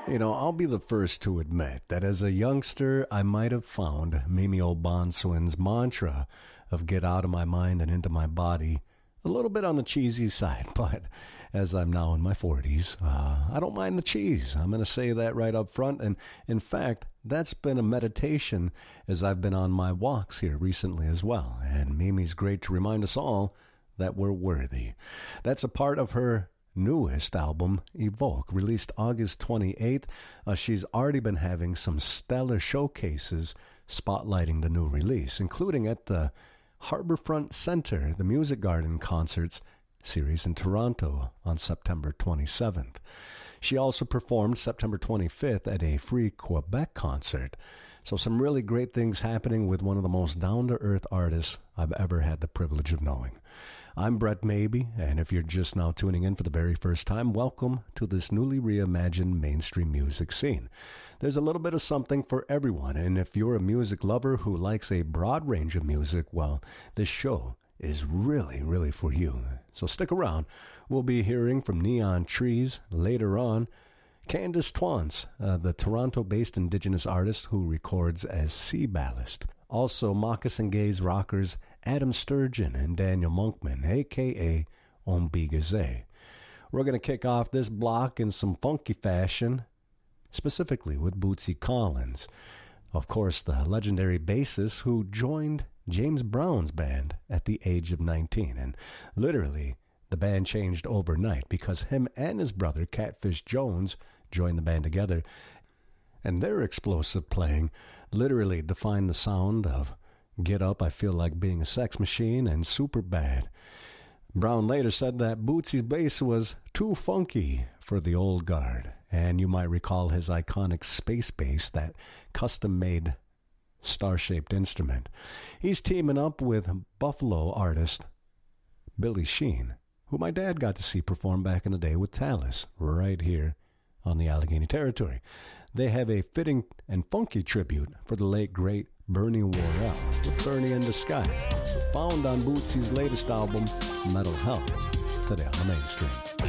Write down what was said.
You know, I'll be the first to admit that as a youngster, I might have found Mimi Obanswin's mantra of get out of my mind and into my body a little bit on the cheesy side. But as I'm now in my 40s, I don't mind the cheese. I'm going to say that right up front. And in fact, that's been a meditation as I've been on my walks here recently as well. And Mimi's great to remind us all that we're worthy. That's a part of her newest album, Evoke, released August 28th. She's already been having some stellar showcases spotlighting the new release, including at the Harbourfront Centre, the Music Garden Concerts series in Toronto on September 27th. She also performed September 25th at a free Quebec concert. So some really great things happening with one of the most down-to-earth artists I've ever had the privilege of knowing. I'm Brett Mabey, and if you're just now tuning in for the very first time, welcome to this newly reimagined mainstream music scene. There's a little bit of something for everyone, and if you're a music lover who likes a broad range of music, well, this show is really for you. So stick around. We'll be hearing from Neon Trees later on. Candice Twance, the Toronto-based Indigenous artist who records as Sea Ballast. Also, Moccasin Gaze rockers Adam Sturgeon and Daniel Monkman, a.k.a. Ombigaze. We're going to kick off this block in some funky fashion, specifically with Bootsy Collins. Of course, the legendary bassist who joined James Brown's band at the age of 19. And literally, the band changed overnight because him and his brother, Catfish Jones, joined the band together. And their explosive playing literally defined the sound of Get Up, I Feel Like Being a Sex Machine, and Super Bad. Brown later said that Bootsy's bass was too funky for the old guard. And you might recall his iconic space bass, that custom-made star-shaped instrument. He's teaming up with Buffalo artist Billy Sheehan, who my dad got to see perform back in the day with Talus, right here on the Allegheny Territory. They have a fitting and funky tribute for the late, great Bernie Worrell, with Bernie in the Sky, found on Bootsy's latest album, Metal Health, today on the mainstream.